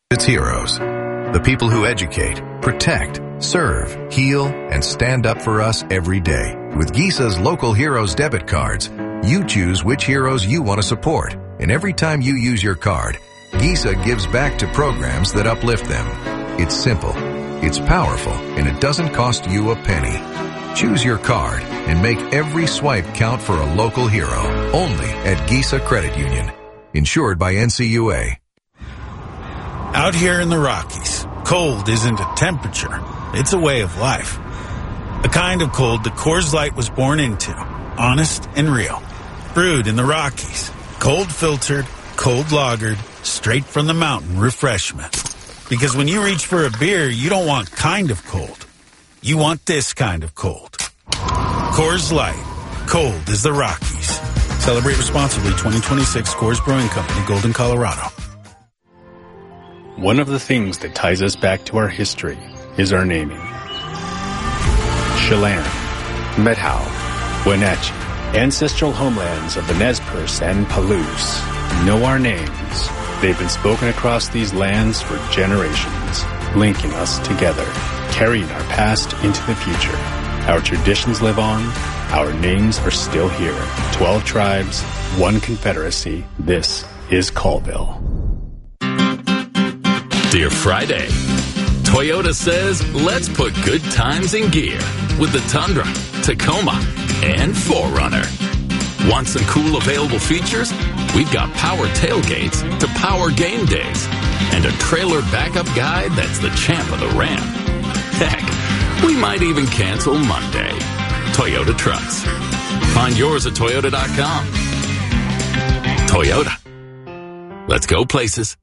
its heroes. The people who educate, protect, serve, heal, and stand up for us every day. With Gisa's Local Heroes debit cards, you choose which heroes you want to support. And every time you use your card, Gisa gives back to programs that uplift them. It's simple, it's powerful, and it doesn't cost you a penny. Choose your card and make every swipe count for a local hero. Only at Gisa Credit Union. Insured by NCUA. Out here in the Rockies, cold isn't a temperature, it's a way of life. A kind of cold that Coors Light was born into, honest and real. Brewed in the Rockies, cold filtered, cold lagered, straight from the mountain refreshment. Because when you reach for a beer, you don't want kind of cold. You want this kind of cold. Coors Light, cold as the Rockies. Celebrate responsibly. 2026 Coors Brewing Company, Golden, Colorado. One of the things that ties us back to our history is our naming. Chelan, Methow, Wenatchee, ancestral homelands of the Nez Perce and Palouse, know our names. They've been spoken across these lands for generations, linking us together, carrying our past into the future. Our traditions live on. Our names are still here. 12 tribes, 1 confederacy. This is Colville. Dear Friday, Toyota says let's put good times in gear with the Tundra, Tacoma, and 4Runner. Want some cool available features? We've got power tailgates to power game days and a trailer backup guide that's the champ of the Ram. Heck, we might even cancel Monday. Toyota trucks. Find yours at Toyota.com. Toyota. Let's go places.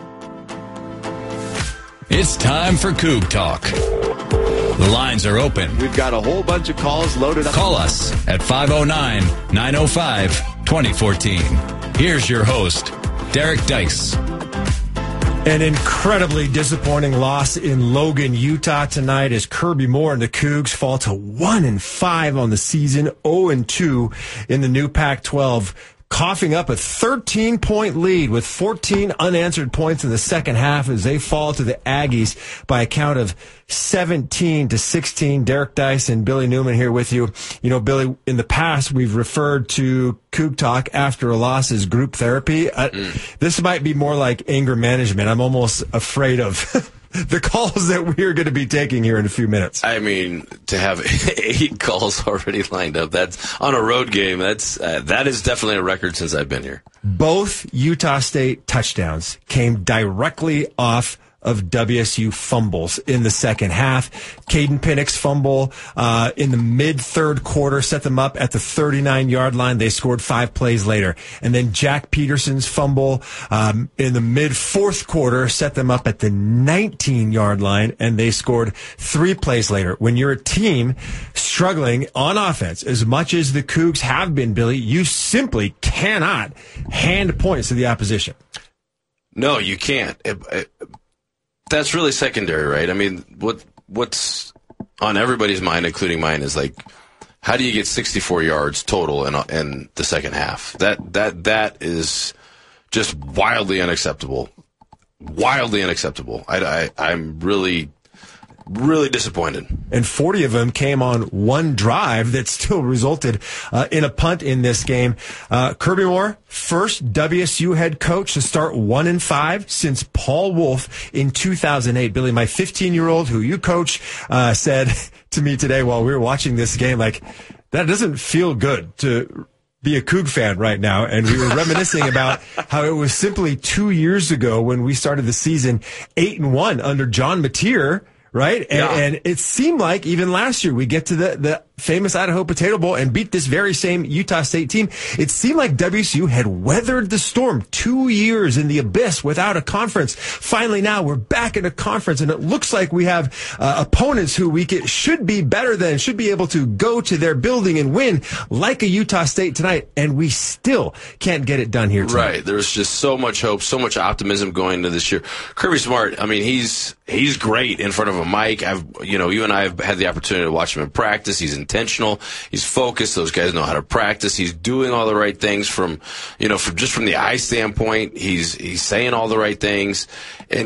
It's time for Coug Talk. The lines are open. We've got a whole bunch of calls loaded up. Call us at 509-905-2014. Here's your host, Derek Dice. An incredibly disappointing loss in Logan, Utah tonight as Kirby Moore and the Cougs fall to 1-5 on the season, 0-2 in the new Pac-12. Coughing up a 13-point lead with 14 unanswered points in the second half as they fall to the Aggies by a count of 17-16. Derek Dice and Billy Newman here with you. You know, Billy, in the past, we've referred to Coug Talk after a loss as group therapy. This might be more like anger management. I'm almost afraid of the calls that we're going to be taking here in a few minutes. I mean, to have 8 calls already lined up, that's on a road game. That is definitely a record since I've been here. Both Utah State touchdowns came directly off of WSU fumbles in the second half. Caden Pinnock's fumble in the mid-third quarter set them up at the 39-yard line. They scored 5 plays later. And then Jack Peterson's fumble in the mid-fourth quarter set them up at the 19-yard line, and they scored 3 plays later. When you're a team struggling on offense, as much as the Cougs have been, Billy, you simply cannot hand points to the opposition. No, you can't. That's really secondary, right? I mean, what's on everybody's mind, including mine, is like, how do you get 64 yards total in the second half? That is just wildly unacceptable. Wildly unacceptable. I'm really disappointed. And 40 of them came on one drive that still resulted in a punt in this game. Kirby Moore, first WSU head coach to start 1-5 since Paul Wolf in 2008. Billy, my 15-year-old who you coach, said to me today while we were watching this game, like, that doesn't feel good to be a Coug fan right now. And we were reminiscing about how it was simply 2 years ago when we started the season 8-1 under John Mateer. Right? And it seemed like even last year we get to the famous Idaho Potato Bowl and beat this very same Utah State team. It seemed like WSU had weathered the storm 2 years in the abyss without a conference. Finally, now we're back in a conference, and it looks like we have opponents who should be better than, should be able to go to their building and win like a Utah State tonight, and we still can't get it done here tonight. Right. There's just so much hope, so much optimism going into this year. Kirby Smart, I mean, he's great in front of a mic. You and I have had the opportunity to watch him in practice. He's intentional. He's focused. Those guys know how to practice. He's doing all the right things from the eye standpoint. He's saying all the right things. And